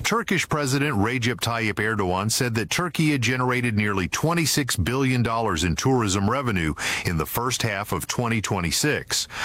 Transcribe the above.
Turkish President Recep Tayyip Erdogan said that Turkey had generated nearly $26 billion in tourism revenue in the first half of 2026.